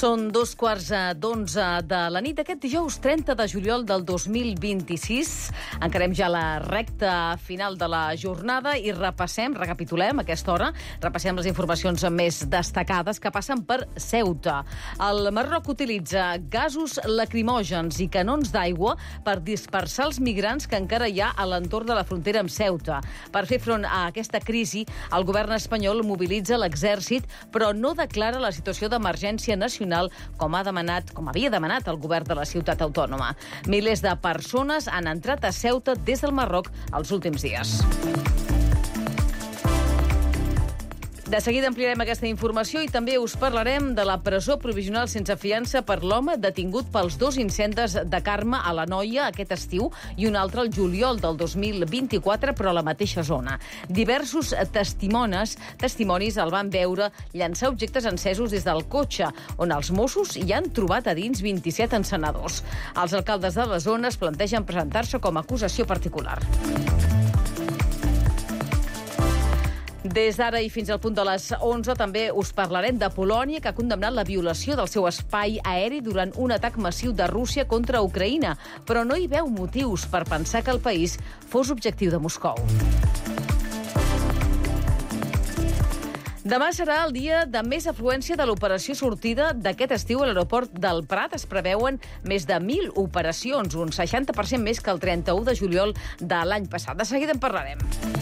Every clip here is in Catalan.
Són 2:15 de la nit d'aquest dijous 30 de juliol del 2026. Encarem ja la recta final de la jornada i recapitulem a aquesta hora, repassem les informacions més destacades que passen per Ceuta. El Marroc utilitza gasos lacrimògens i canons d'aigua per dispersar els migrants que encara hi ha a l'entorn de la frontera amb Ceuta. Per fer front a aquesta crisi, el govern espanyol mobilitza l'exèrcit, però no declara la situació d'emergència nacional com havia demanat el govern de la ciutat autònoma. Milers de persones han entrat a Ceuta des del Marroc els últims dies. De seguida ampliarem aquesta informació i també us parlarem de la presó provisional sense fiança per l'home detingut pels 2 incendis de Carme a l'Anoia aquest estiu i un altre al juliol del 2024, però a la mateixa zona. Diversos testimonis el van veure llançar objectes encesos des del cotxe, on els Mossos hi han trobat a dins 27 encenedors. Els alcaldes de la zona es plantegen presentar-se com a acusació particular. Des d'ara i fins al punt de les 11 també us parlarem de Polònia, que ha condemnat la violació del seu espai aeri durant un atac massiu de Rússia contra Ucraïna, però no hi veu motius per pensar que el país fos objectiu de Moscou. Demà serà el dia de més afluència de l'operació sortida d'aquest estiu a l'aeroport del Prat. Es preveuen més de 1.000 operacions, un 60% més que el 31 de juliol de l'any passat. De seguida en parlarem.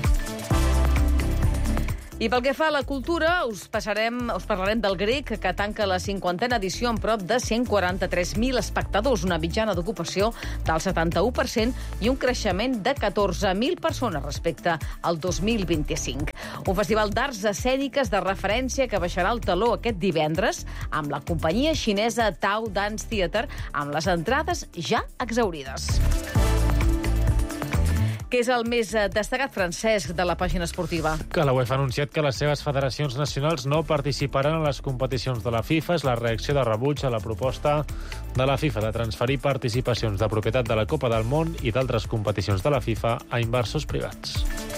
I pel que fa a la cultura, us parlarem del Grec, que tanca la 50a edició amb prop de 143.000 espectadors, una mitjana d'ocupació del 71% i un creixement de 14.000 persones respecte al 2025. Un festival d'arts escèniques de referència que baixarà el teló aquest divendres amb la companyia xinesa Tao Dance Theatre, amb les entrades ja exhaurides. Què és el més destacat, Francesc, de la pàgina esportiva? Que la UEFA ha anunciat que les seves federacions nacionals no participaran en les competicions de la FIFA. És la reacció de rebuig a la proposta de la FIFA de transferir participacions de propietat de la Copa del Món i d'altres competicions de la FIFA a inversors privats.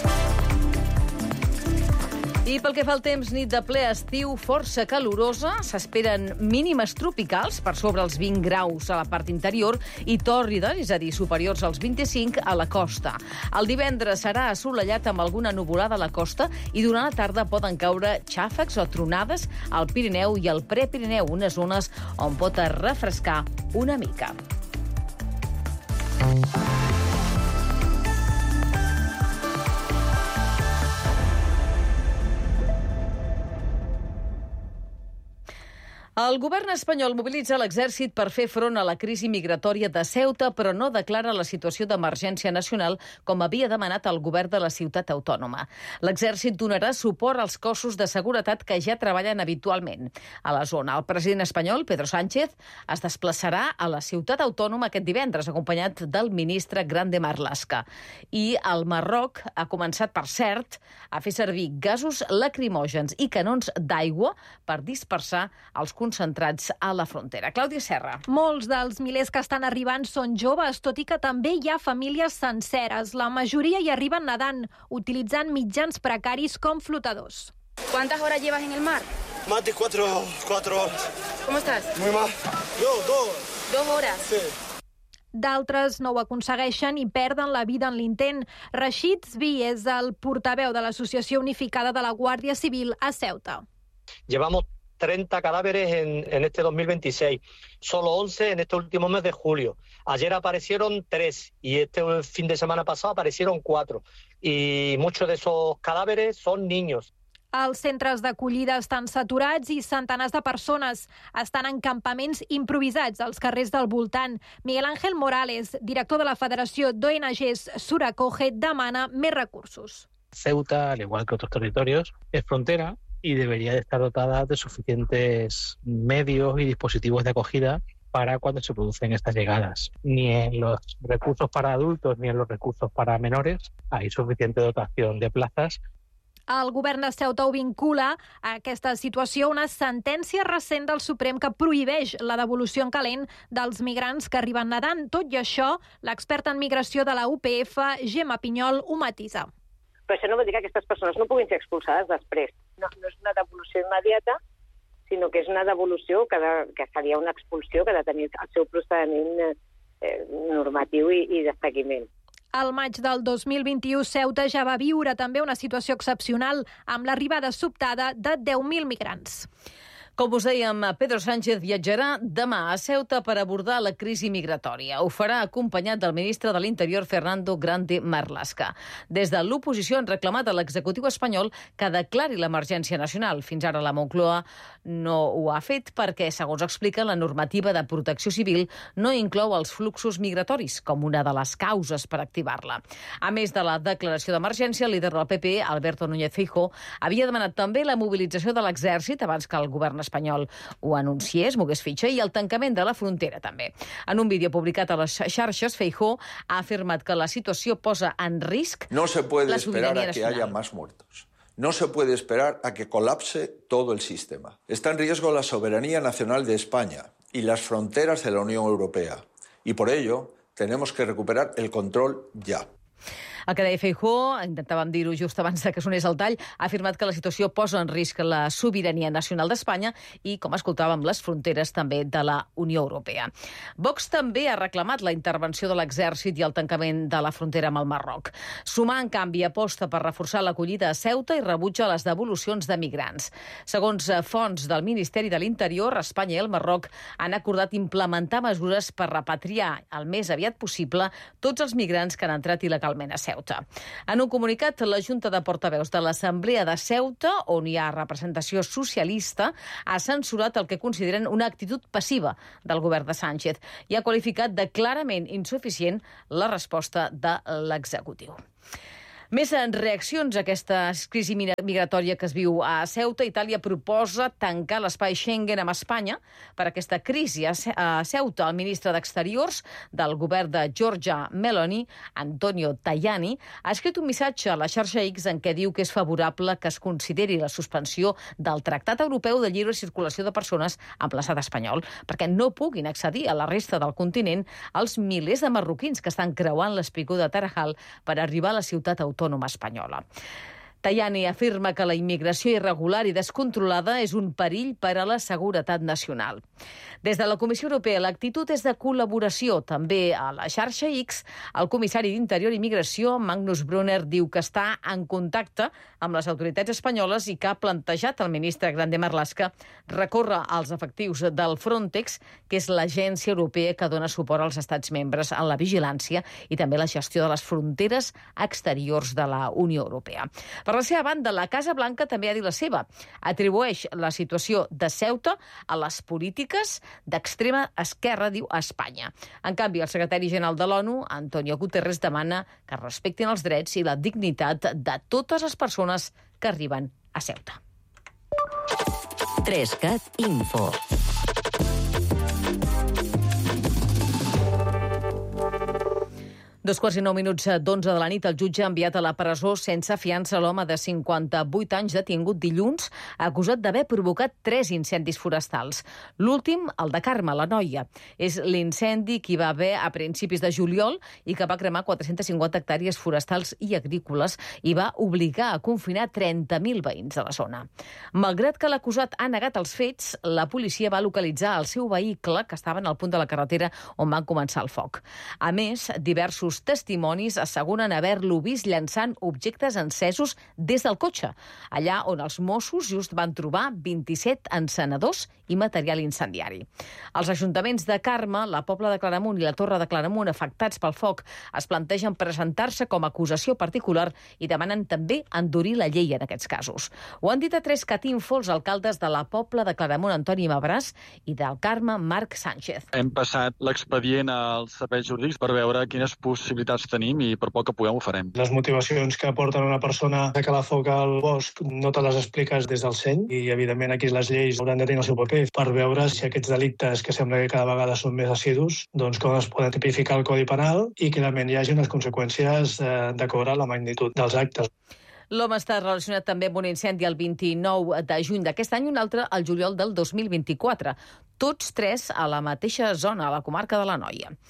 I pel que fa al temps, nit de ple estiu força calorosa, s'esperen mínimes tropicals per sobre els 20 graus a la part interior i tòrrides, és a dir, superiors als 25 a la costa. El divendres serà assolellat amb alguna nuvolada a la costa i durant la tarda poden caure xàfecs o tronades al Pirineu i al Prepirineu, unes zones on pot refrescar una mica. El govern espanyol mobilitza l'exèrcit per fer front a la crisi migratòria de Ceuta, però no declara la situació d'emergència nacional com havia demanat el govern de la ciutat autònoma. L'exèrcit donarà suport als cossos de seguretat que ja treballen habitualment a la zona. El president espanyol, Pedro Sánchez, es desplaçarà a la ciutat autònoma aquest divendres, acompanyat del ministre Grande Marlaska. I el Marroc ha començat, per cert, a fer servir gasos lacrimògens i canons d'aigua per dispersar els concentrats a la frontera. Clàudia Serra. Molts dels milers que estan arribant són joves, tot i que també hi ha famílies senceres. La majoria hi arriben nedant, utilitzant mitjans precaris com flotadors. ¿Cuántas horas llevas en el mar? Más de 4 horas. ¿Cómo estás? Muy mal. Yo, 2 horas. Sí. D'altres no ho aconsegueixen i perden la vida en l'intent. Rashid Zvi és el portaveu de l'Associació Unificada de la Guàrdia Civil a Ceuta. Llevamos 30 cadáveres en este 2026, solo 11 en este último mes de julio. Ayer aparecieron 3 y este fin de semana pasado aparecieron 4. Y muchos de esos cadáveres son niños. Els centres d'acollida estan saturats i centenars de persones estan en campaments improvisats als carrers del voltant. Miguel Ángel Morales, director de la Federació d'ONGs Suracoge, demana més recursos. Ceuta, al igual que otros territorios, es frontera y debería de estar dotada de suficientes medios y dispositivos de acogida para cuando se producen estas llegadas. Ni en los recursos para adultos ni en los recursos para menores hay suficiente dotación de plazas. El govern de Ceuta ho vincula a aquesta situació una sentència recent del Suprem que prohibeix la devolució en calent dels migrants que arriben nedant. Tot i això, l'experta en migració de la UPF, Gemma Pinyol, ho matisa. Però això no vol dir que aquestes persones no puguin ser expulsades després. No és una devolució immediata, sinó sinó que és una devolució que seria una expulsió que ha de tenir el seu procediment normatiu i de seguiment. Al maig del 2021, Ceuta ja va viure també una situació excepcional amb l'arribada sobtada de 10.000 migrants. Com us dèiem, Pedro Sánchez viatjarà demà a Ceuta per abordar la crisi migratòria. Ho farà acompanyat del ministre de l'Interior, Fernando Grande Marlaska. Des de l'oposició han reclamat a l'executiu espanyol que declari l'emergència nacional. Fins ara la Moncloa no ho ha fet perquè, segons explica, la normativa de protecció civil no inclou els fluxos migratoris com una de les causes per activar-la. A més de la declaració d'emergència, el líder del PP, Alberto Núñez Feijóo, havia demanat també la mobilització de l'exèrcit abans que el govern espanyol ho anunciés, mogués fitxa, i el tancament de la frontera també. En un vídeo publicat a les xarxes, Feijóo ha afirmat que la situació posa en risc no se puede la esperar sobirania a que nacional. haya más muertos. No se puede esperar a que colapse todo el sistema. Está en riesgo la soberanía nacional de España y las fronteras de la Unión Europea. Y por ello tenemos que recuperar el control ya. El que deia Feijóo, intentàvem dir-ho just abans que sonés el tall, ha afirmat que la situació posa en risc la sobirania nacional d'Espanya i, com escoltàvem, les fronteres també de la Unió Europea. Vox també ha reclamat la intervenció de l'exèrcit i el tancament de la frontera amb el Marroc. Sumar, en canvi, aposta per reforçar l'acollida a Ceuta i rebutja les devolucions de migrants. Segons fonts del Ministeri de l'Interior, Espanya i el Marroc han acordat implementar mesures per repatriar el més aviat possible tots els migrants que han entrat il·legalment a Ceuta. En un comunicat, la Junta de Portaveus de l'Assemblea de Ceuta, on hi ha representació socialista, ha censurat el que consideren una actitud passiva del govern de Sánchez i ha qualificat de clarament insuficient la resposta de l'executiu. Més en reaccions a aquesta crisi migratòria que es viu a Ceuta, Itàlia proposa tancar l'espai Schengen amb Espanya per aquesta crisi. A Ceuta, el ministre d'Exteriors del govern de Giorgia Meloni, Antonio Tajani, ha escrit un missatge a la xarxa X en què diu que és favorable que es consideri la suspensió del Tractat Europeu de Lliure Circulació de Persones amb l'estat espanyol, perquè no puguin accedir a la resta del continent els milers de marroquins que estan creuant l'espigó de Tarajal per arribar a la ciutat autònoma espanyola. Tajani afirma que la immigració irregular i descontrolada és un perill per a la seguretat nacional. Des de la Comissió Europea, l'actitud és de col·laboració. També a la xarxa X, el comissari d'Interior i Migració, Magnus Brunner, diu que està en contacte amb les autoritats espanyoles i que ha plantejat al ministre Grande Marlaska recórrer als efectius del Frontex, que és l'agència europea que dona suport als estats membres en la vigilància i també la gestió de les fronteres exteriors de la Unió Europea. Per la seva banda, la Casa Blanca també ha dit la seva. Atribueix la situació de Ceuta a les polítiques d'extrema esquerra, diu, a Espanya. En canvi, el secretari general de l'ONU, Antonio Guterres, demana que respectin els drets i la dignitat de totes les persones que arriben a Ceuta. 3CAT Info. 2:09 d'11 de la nit, el jutge ha enviat a la presó sense fiança l'home de 58 anys detingut dilluns, acusat d'haver provocat 3 incendis forestals. L'últim, el de Carme, la noia. És l'incendi que hi va haver a principis de juliol i que va cremar 450 hectàrees forestals i agrícoles i va obligar a confinar 30.000 veïns de la zona. Malgrat que l'acusat ha negat els fets, la policia va localitzar el seu vehicle, que estava en el punt de la carretera on van començar el foc. A més, diversos testimonis asseguren haver-lo vist llançant objectes encesos des del cotxe, allà on els Mossos just van trobar 27 encenedors i material incendiari. Els ajuntaments de Carme, la Pobla de Claramunt i la Torre de Claramunt, afectats pel foc, es plantegen presentar-se com a acusació particular i demanen també endurir la llei en aquests casos. Ho han dit a 3CAT Info els alcaldes de la Pobla de Claramunt, Antoni Mabràs, i del Carme, Marc Sánchez. Hem passat l'expedient als serveis jurídics per veure quines possibilitats tenim i per poc que puguem ho farem. Les motivacions que porten una persona a calar foc al bosc no te les expliques des del seny i, evidentment, aquí les lleis hauran de tenir el seu paper per veure si aquests delictes, que sembla que cada vegada són més assidus, doncs com es poden tipificar al Codi Penal i que realment hi hagi unes conseqüències d'acord a la magnitud dels actes. L'home està relacionat també amb un incendi el 29 de juny d'aquest any, un altre el juliol del 2024. Tots 3 a la mateixa zona, a la comarca de l'Anoia.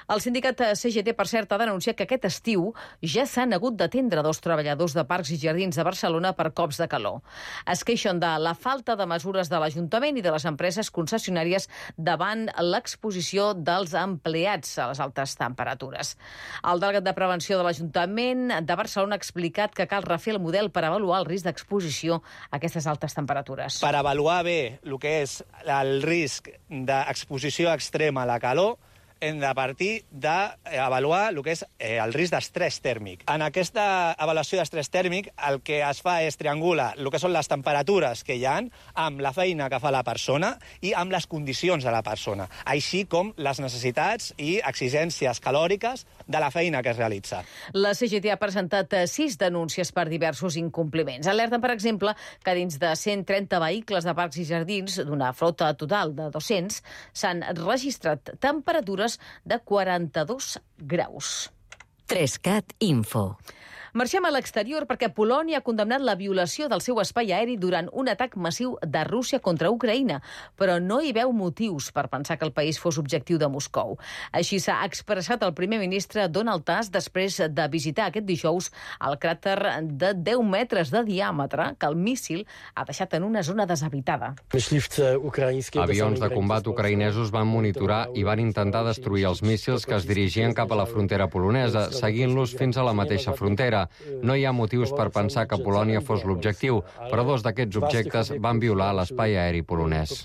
El sindicat CGT, per cert, ha denunciat que aquest estiu ja s'han hagut d'atendre 2 treballadors de Parcs i Jardins de Barcelona per cops de calor. Es queixen de la falta de mesures de l'Ajuntament i de les empreses concessionàries davant l'exposició dels empleats a les altes temperatures. El delegat de Prevenció de l'Ajuntament de Barcelona ha explicat que cal refer el model per avaluar el risc d'exposició a aquestes altes temperatures. Per avaluar bé el que és el risc d'exposició extrema a la calor, hem de partir d'avaluar el que és el risc d'estrès tèrmic. En aquesta avaluació d'estrès tèrmic el que es fa és triangular el que són les temperatures que hi ha amb la feina que fa la persona i amb les condicions de la persona, així com les necessitats i exigències calòriques de la feina que es realitza. La CGT ha presentat 6 denúncies per diversos incompliments. Alerten, per exemple, que dins de 130 vehicles de Parcs i Jardins, d'una flota total de 200, s'han registrat temperatures de 42 graus. 3CAT Info. Marxem a l'exterior perquè Polònia ha condemnat la violació del seu espai aeri durant un atac massiu de Rússia contra Ucraïna, però no hi veu motius per pensar que el país fos objectiu de Moscou. Així s'ha expressat el primer ministre Donald Tusk després de visitar aquest dijous el cràter de 10 metres de diàmetre que el míssil ha deixat en una zona deshabitada. Avions de combat ucraïnesos van monitorar i van intentar destruir els míssils que es dirigien cap a la frontera polonesa, seguint-los fins a la mateixa frontera. No hi ha motius per pensar que Polònia fos l'objectiu, però 2 d'aquests objectes van violar l'espai aeri polonès.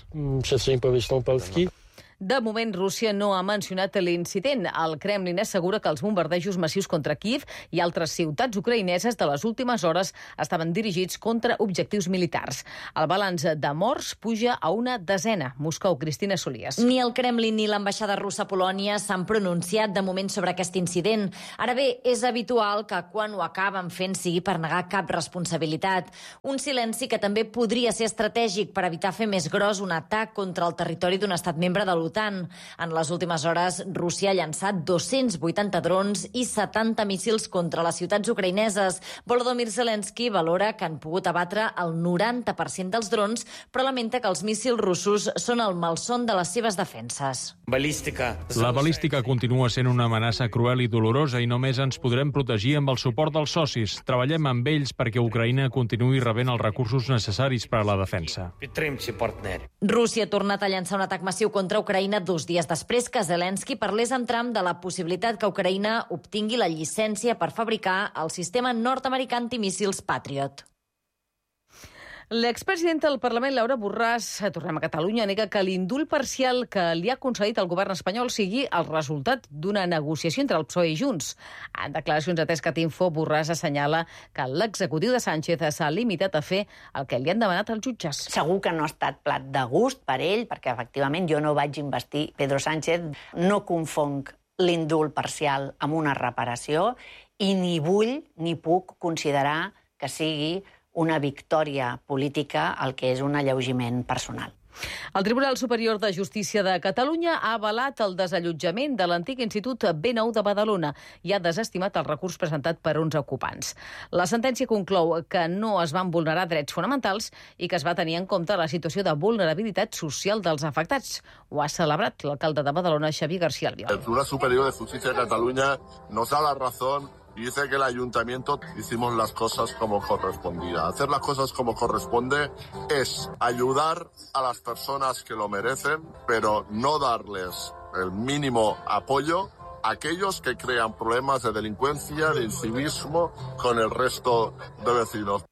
De moment, Rússia no ha mencionat l'incident. El Kremlin assegura que els bombardejos massius contra Kíev i altres ciutats ucraïneses de les últimes hores estaven dirigits contra objectius militars. El balanç de morts puja a una desena. Moscou, Cristina Solies. Ni el Kremlin ni l'ambaixada russa a Polònia s'han pronunciat de moment sobre aquest incident. Ara bé, és habitual que quan ho acaben fent sigui per negar cap responsabilitat. Un silenci que també podria ser estratègic per evitar fer més gros un atac contra el territori d'un estat membre de l'OTAN. En les últimes hores, Rússia ha llançat 280 drons i 70 míssils contra les ciutats ucraïneses. Volodymyr Zelensky valora que han pogut abatre el 90% dels drons, però lamenta que els míssils russos són el malson de les seves defenses. La balística continua sent una amenaça cruel i dolorosa i només ens podrem protegir amb el suport dels socis. Treballem amb ells perquè Ucraïna continuï rebent els recursos necessaris per a la defensa. Rússia ha tornat a llançar un atac massiu contra Ucraïna 2 dies després que Zelensky parlés amb Trump de la possibilitat que Ucraïna obtingui la llicència per fabricar el sistema nord-americà antimíssils Patriot. L'expresidenta del Parlament, Laura Borràs, tornem a Catalunya, nega que l'indult parcial que li ha concedit el govern espanyol sigui el resultat d'una negociació entre el PSOE i Junts. En declaracions a Tescat-Info, Borràs assenyala que l'executiu de Sánchez s'ha limitat a fer el que li han demanat els jutges. Segur que no ha estat plat de gust per ell, perquè efectivament jo no vaig investir Pedro Sánchez. No confonc l'indult parcial amb una reparació i ni vull ni puc considerar que sigui una victòria política el que és un alleujament personal. El Tribunal Superior de Justícia de Catalunya ha avalat el desallotjament de l'antic Institut B9 de Badalona i ha desestimat el recurs presentat per 11 ocupants. La sentència conclou que no es van vulnerar drets fonamentals i que es va tenir en compte la situació de vulnerabilitat social dels afectats. Ho ha celebrat l'alcalde de Badalona, Xavier García Albiol. El Tribunal Superior de Justicia de Cataluña nos da la razón y dice que el ayuntamiento hicimos las cosas como correspondía. Hacer las cosas como corresponde es ayudar a las personas que lo merecen, pero no darles el mínimo apoyo a aquellos que crean problemas de delincuencia, de incivismo con el resto de vecinos.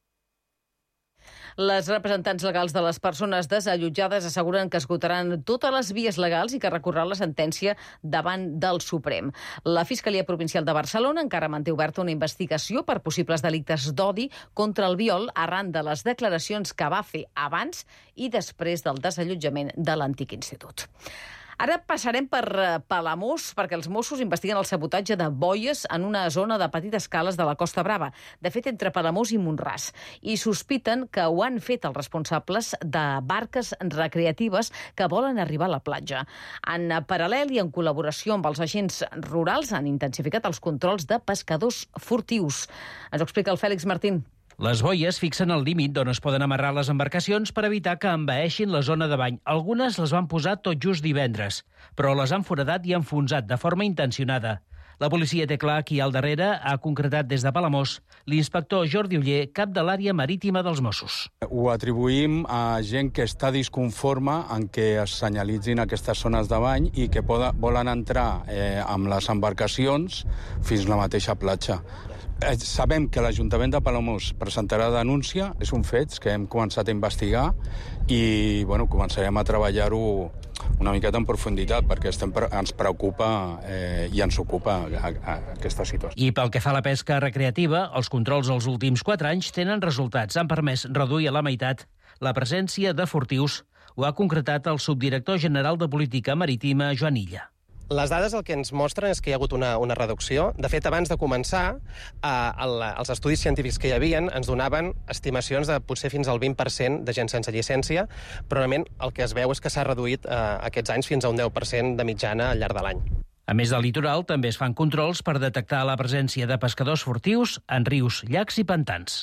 Les representants legals de les persones desallotjades asseguren que esgotaran totes les vies legals i que recorreran la sentència davant del Suprem. La Fiscalia Provincial de Barcelona encara manté oberta una investigació per possibles delictes d'odi contra el viol arran de les declaracions que va fer abans i després del desallotjament de l'antic institut. Ara passarem per Palamós, perquè els Mossos investiguen el sabotatge de boies en una zona de petites cales de la Costa Brava, de fet entre Palamós i Mont-ras, i sospiten que ho han fet els responsables de barques recreatives que volen arribar a la platja. En paral·lel i en col·laboració amb els agents rurals han intensificat els controls de pescadors furtius. Ens ho explica el Fèlix Martín. Les boies fixen el límit d'on es poden amarrar les embarcacions per evitar que envaeixin la zona de bany. Algunes les van posar tot just divendres, però les han foradat i enfonsat de forma intencionada. La policia té clar qui hi ha al darrere, ha concretat des de Palamós l'inspector Jordi Oller, cap de l'àrea marítima dels Mossos. Ho atribuïm a gent que està disconforme en què es senyalitzin aquestes zones de bany i que volen entrar amb les embarcacions fins a la mateixa platja. Sabem que l'Ajuntament de Palamós presentarà denúncia, és un fet que hem començat a investigar i començarem a treballar-ho una miqueta en profunditat, perquè ens preocupa i ens ocupa aquesta situació. I pel que fa a la pesca recreativa, els controls dels últims 4 anys tenen resultats. Han permès reduir a la meitat la presència de furtius. Ho ha concretat el subdirector general de Política Marítima, Joan Illa. Les dades el que ens mostren és que hi ha hagut una reducció. De fet, abans de començar, els estudis científics que hi havia ens donaven estimacions de potser fins al 20% de gent sense llicència, però realment el que es veu és que s'ha reduït aquests anys fins a un 10% de mitjana al llarg de l'any. A més del litoral, també es fan controls per detectar la presència de pescadors furtius en rius, llacs i pantans.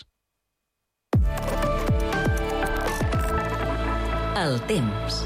El temps.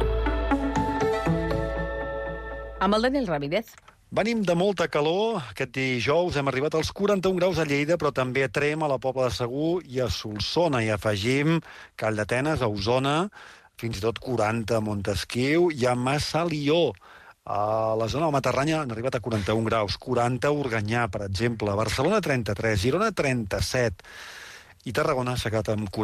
Amb el Daniel Ramírez. Venim de molta calor. Aquest dijous hem arribat als 41 graus a Lleida, però també a Trem, a la Pobla de Segur i a Solsona. I afegim Call d'Atenes, a Osona, fins i tot 40 a Montesquiu i a Massalió. A la zona del Matarranya han arribat a 41 graus, 40 a Organyà, per exemple, a Barcelona 33, Girona 37 i Tarragona s'ha quedat amb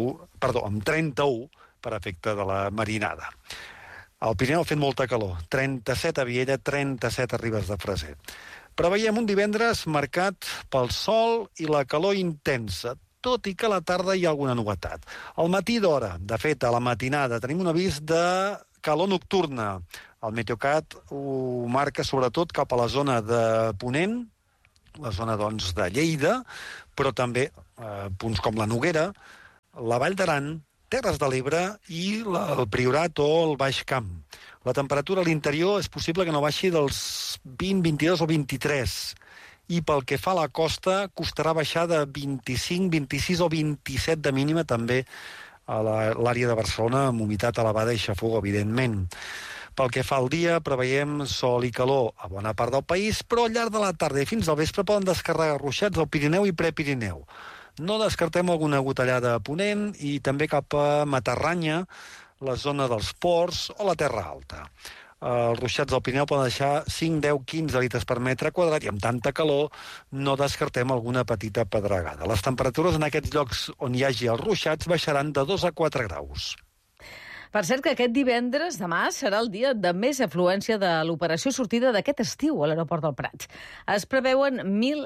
31 per efecte de la marinada. Al Pirineu ha fet molta calor, 37 a Viella, 37 a Ribes de Freser. Preveiem un divendres marcat pel sol i la calor intensa, tot i que a la tarda hi ha alguna novetat. Al matí d'hora, de fet, a la matinada, tenim un avís de calor nocturna. El Meteocat ho marca sobretot cap a la zona de Ponent, la zona doncs, de Lleida, però també punts com la Noguera, la Vall d'Aran, Terres de l'Ebre i el Priorat o el Baix Camp. La temperatura a l'interior és possible que no baixi dels 20, 22 o 23. I pel que fa a la costa, costarà baixar de 25, 26 o 27 de mínima també a l'àrea de Barcelona, amb humitat elevada i xafogor, evidentment. Pel que fa al dia, preveiem sol i calor a bona part del país, però al llarg de la tarda i fins al vespre poden descarregar ruixats al Pirineu i Prepirineu. No descartem alguna gotellada a Ponent i també cap a Matarranya, la zona dels ports o la Terra Alta. Els ruixats del Pirineu poden deixar 5, 10, 15 litres per metre quadrat i amb tanta calor no descartem alguna petita pedregada. Les temperatures en aquests llocs on hi hagi els ruixats baixaran de 2 a 4 graus. Per cert que aquest divendres, demà, serà el dia de més afluència de l'operació sortida d'aquest estiu a l'aeroport del Prat. Es preveuen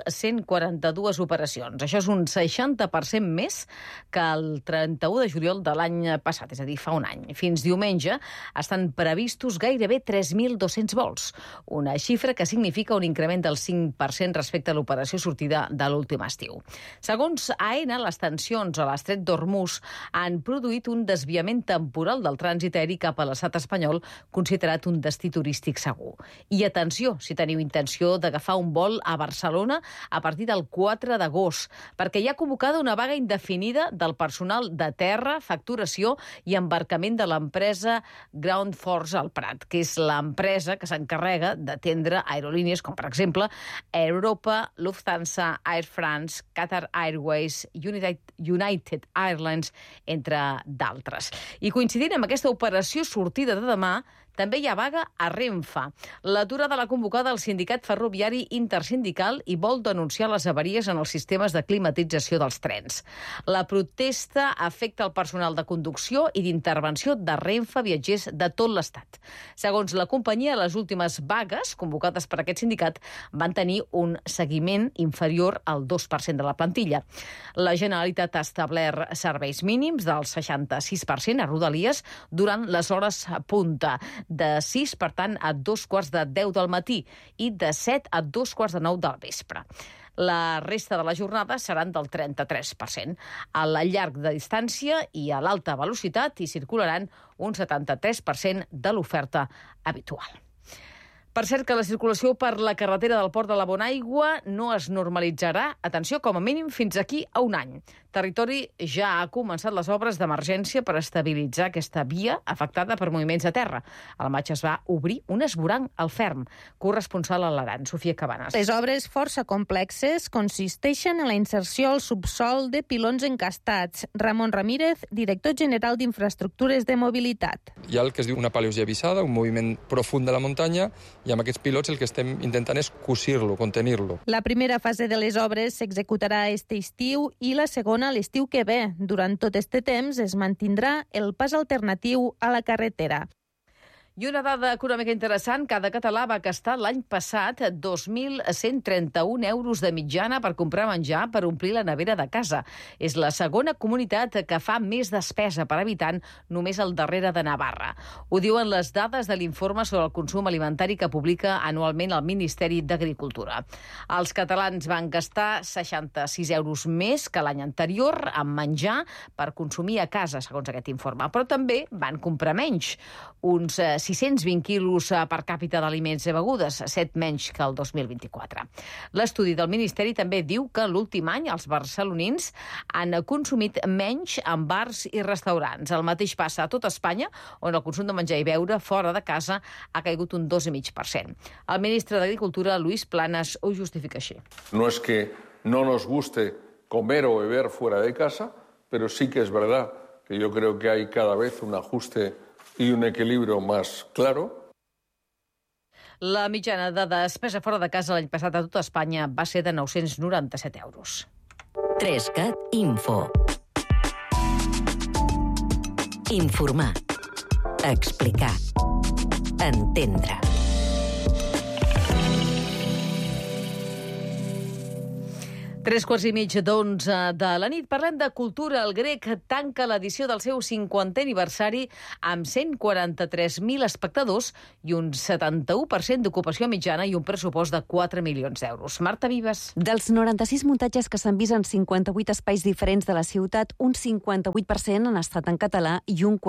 1.142 operacions. Això és un 60% més que el 31 de juliol de l'any passat, és a dir, fa un any. Fins diumenge estan previstos gairebé 3.200 vols, una xifra que significa un increment del 5% respecte a l'operació sortida de l'últim estiu. Segons AENA, les tensions a l'estret d'Hormuz han produït un desviament temporal del trànsit aeri cap a l'estat espanyol, considerat un destí turístic segur. I atenció, si teniu intenció d'agafar un vol a Barcelona a partir del 4 d'agost, perquè hi ha convocada una vaga indefinida del personal de terra, facturació i embarcament de l'empresa Ground Force al Prat, que és l'empresa que s'encarrega d'atendre aerolínies com, per exemple, Air Europa, Lufthansa, Air France, Qatar Airways, United Airlines, entre d'altres. I coincidint amb aquesta operació sortida de demà, també hi ha vaga a Renfe. L'aturada l'ha convocada el Sindicat Ferroviari Intersindical i vol denunciar les avaries en els sistemes de climatització dels trens. La protesta afecta el personal de conducció i d'intervenció de Renfe viatgers de tot l'Estat. Segons la companyia, les últimes vagues convocades per aquest sindicat van tenir un seguiment inferior al 2% de la plantilla. La Generalitat ha establert serveis mínims del 66% a Rodalies durant les hores punta, de 6, per tant, a 2:45 del matí i de 7 a 2:45 del vespre. La resta de la jornada seran del 33%. Al llarg de distància i a l'alta velocitat hi circularan un 73% de l'oferta habitual. Per cert, que la circulació per la carretera del Port de la Bonaigua no es normalitzarà, atenció, com a mínim fins aquí a un any. Territori ja ha començat les obres d'emergència per estabilitzar aquesta via afectada per moviments de terra. Al maig es va obrir un esvoranc al Ferm. Corresponsal a l'Aran, Sofia Cabanes. Les obres força complexes consisteixen en la inserció al subsol de pilons encastats. Ramon Ramírez, director general d'Infraestructures de Mobilitat. Hi ha el que es diu una paleosia vissada, un moviment profund de la muntanya, i amb aquests pilots el que estem intentant és cosir-lo, contenir-lo. La primera fase de les obres s'executarà este estiu i la segona l'estiu que ve. Durant tot este temps es mantindrà el pas alternatiu a la carretera. I una dada econòmica interessant, cada català va gastar l'any passat 2.131 euros de mitjana per comprar menjar per omplir la nevera de casa. És la segona comunitat que fa més despesa per habitant, només al darrere de Navarra. Ho diuen les dades de l'informe sobre el consum alimentari que publica anualment el Ministeri d'Agricultura. Els catalans van gastar 66 euros més que l'any anterior en menjar per consumir a casa, segons aquest informe. Però també van comprar menys, uns 620 quilos per càpita d'aliments i begudes, 7 menys que el 2024. L'estudi del Ministeri també diu que l'últim any els barcelonins han consumit menys en bars i restaurants. El mateix passa a tot Espanya, on el consum de menjar i beure fora de casa ha caigut un 2,5%. El ministre d'Agricultura, Luis Planas, ho justifica així. No es que no nos guste comer o beber fuera de casa, pero sí que es verdad que yo creo que hay cada vez un ajuste y un equilibrio más claro. La mitjana de despesa fora de casa l'any passat a tota Espanya va ser de 997 euros. 3CAT Info. Informar. Explicar. Entendre. 3:15 de la nit. Parlem de cultura. El Grec tanca l'edició del seu 50è aniversari amb 143.000 espectadors i un 71% d'ocupació mitjana i un pressupost de 4 milions d'euros. Marta Vives. Dels 96 muntatges que s'han vist en 58 espais diferents de la ciutat, un 58% han estat en català i un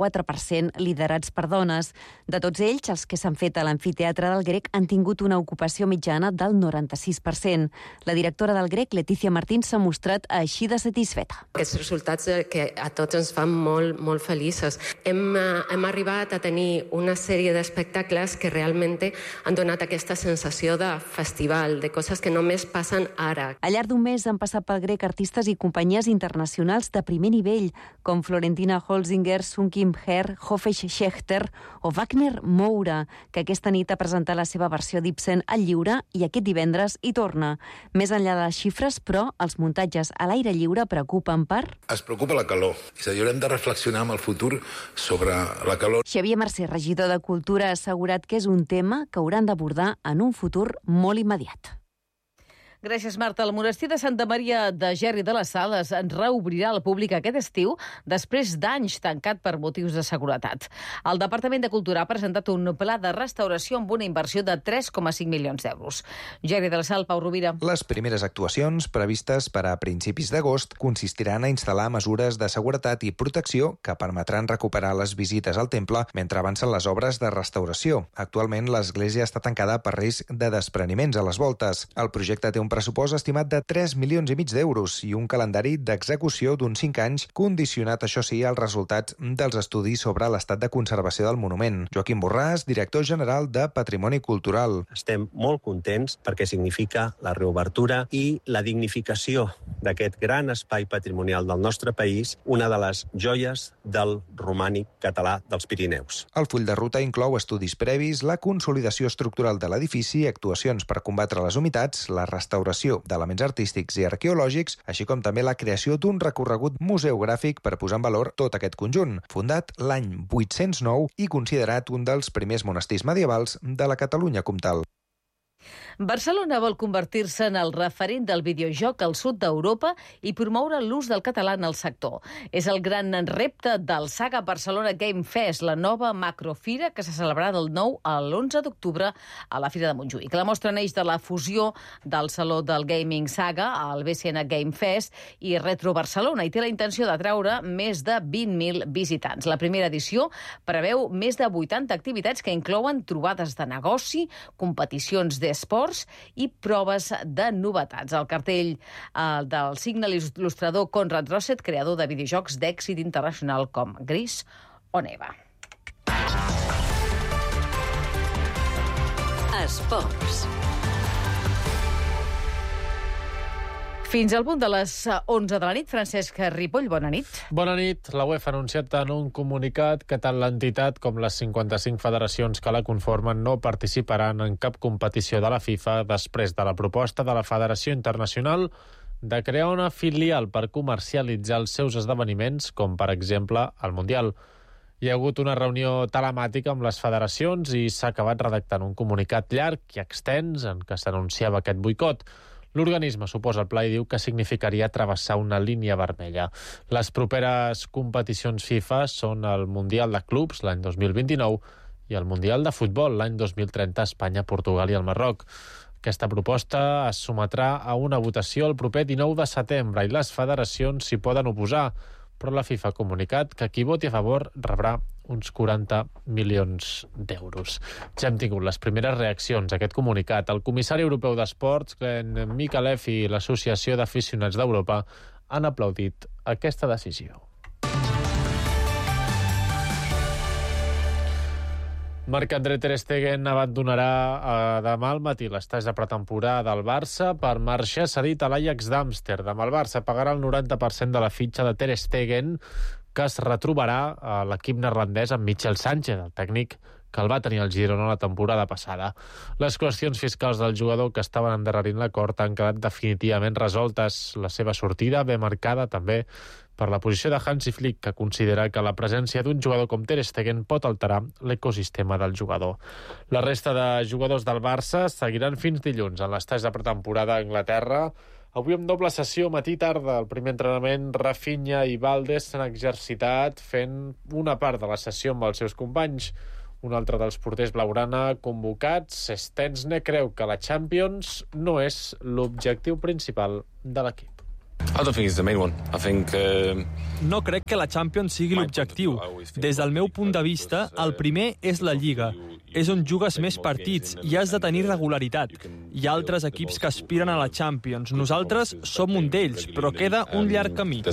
44% liderats per dones. De tots ells, els que s'han fet a l'amfiteatre del Grec han tingut una ocupació mitjana del 96%. La directora del Grec, Letícia Martín, s'ha mostrat així de satisfeta. Aquests resultats que a tots ens fan molt feliços. Hem arribat a tenir una sèrie d'espectacles que realment han donat aquesta sensació de festival, de coses que només passen ara. Al llarg d'un mes han passat pel Grec artistes i companyies internacionals de primer nivell, com Florentina Holzinger, Sunkim Her, Hofesh Schechter o Wagner Moura, que aquesta nit ha presentat la seva versió d'Ibsen al lliure i aquest divendres hi torna. Més enllà de les xifres, però, els muntatges a l'aire lliure preocupen per... Es preocupa la calor. És a dir, haurem de reflexionar en el futur sobre la calor. Xavier Mercè, regidor de Cultura, ha assegurat que és un tema que hauran d'abordar en un futur molt immediat. Gràcies, Marta. El monestir de Santa Maria de Gerri de les Sales es reobrirà al públic aquest estiu després d'anys tancat per motius de seguretat. El Departament de Cultura ha presentat un pla de restauració amb una inversió de 3,5 milions d'euros. Gerri de la Sal, Pau Rovira. Les primeres actuacions previstes per a principis d'agost consistiran a instal·lar mesures de seguretat i protecció que permetran recuperar les visites al temple mentre avancen les obres de restauració. Actualment, l'església està tancada per risc de despreniments a les voltes. El projecte té un pressupost estimat de 3 milions i mig d'euros i un calendari d'execució d'uns 5 anys, condicionat, això sí, als resultats dels estudis sobre l'estat de conservació del monument. Joaquim Borràs, director general de Patrimoni Cultural. Estem molt contents perquè significa la reobertura i la dignificació d'aquest gran espai patrimonial del nostre país, una de les joies del romànic català dels Pirineus. El full de ruta inclou estudis previs, la consolidació estructural de l'edifici, actuacions per combatre les humitats, la restauració d'elements artístics i arqueològics, així com també la creació d'un recorregut museogràfic per posar en valor tot aquest conjunt, fundat l'any 809 i considerat un dels primers monestirs medievals de la Catalunya comtal. Barcelona vol convertir-se en el referent del videojoc al sud d'Europa i promoure l'ús del català en el sector. És el gran repte del Saga Barcelona Game Fest, la nova macrofira que se celebrarà del 9 a l'11 d'octubre a la Fira de Montjuïc. La mostra neix de la fusió del Saló del Gaming Saga, el BCN Game Fest i Retro Barcelona, i té la intenció d'atraure més de 20.000 visitants. La primera edició preveu més de 80 activitats que inclouen trobades de negoci, competicions d'esport i proves de novetats. El cartell del signa l'il·lustrador Conrad Rosset, creador de videojocs d'èxit internacional com Gris o Neva. Esports. Fins al punt de les 11 de la nit. Francesc Ripoll, bona nit. Bona nit. La UEFA ha anunciat en un comunicat que tant l'entitat com les 55 federacions que la conformen no participaran en cap competició de la FIFA després de la proposta de la Federació Internacional de crear una filial per comercialitzar els seus esdeveniments, com per exemple el Mundial. Hi ha hagut una reunió telemàtica amb les federacions i s'ha acabat redactant un comunicat llarg i extens en què s'anunciava aquest boicot. L'organisme s'oposa al pla i diu que significaria travessar una línia vermella. Les properes competicions FIFA són el Mundial de Clubs l'any 2029 i el Mundial de Futbol l'any 2030 a Espanya, Portugal i el Marroc. Aquesta proposta es sometrà a una votació el proper 19 de setembre i les federacions s'hi poden oposar, però la FIFA ha comunicat que qui voti a favor rebrà uns 40 milions d'euros. Ja hem tingut les primeres reaccions a aquest comunicat. El comissari europeu d'Esports, Glenn Mikalev, i l'Associació d'Aficionats d'Europa han aplaudit aquesta decisió. Marc-André ter Stegen abandonarà demà al matí l'estaix de pretemporada del Barça per marxar cedit a l'Ajax d'Amsterdam. El Barça pagarà el 90% de la fitxa de ter Stegen, que es retrobarà a l'equip neerlandès amb Michel Sánchez, el tècnic que el va tenir al Girona la temporada passada. Les qüestions fiscals del jugador que estaven endarrerint l'acord han quedat definitivament resoltes. La seva sortida ve marcada també per la posició de Hansi Flick, que considera que la presència d'un jugador com ter Stegen pot alterar l'ecosistema del jugador. La resta de jugadors del Barça seguiran fins dilluns en l'estaix de pretemporada a Anglaterra. Avui amb doble sessió matí-tarda. El primer entrenament, Rafinha i Valdés s'han exercitat fent una part de la sessió amb els seus companys. Un altre dels porters blaugrana convocats, Stensne, creu que la Champions no és l'objectiu principal de l'equip. No crec que la Champions sigui l'objectiu. Des del meu punt de vista, el primer és la Lliga. És on jugues més partits i has de tenir regularitat. Hi ha altres equips que aspiren a la Champions. Nosaltres som un d'ells, però queda un llarg camí.